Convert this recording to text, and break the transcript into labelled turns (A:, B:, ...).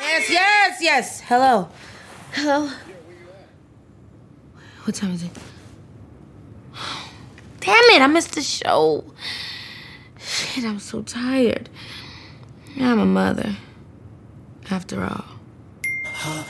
A: Yes. Hello. What time is it? Damn it, I missed the show. Shit, I'm so tired. I'm a mother, after all.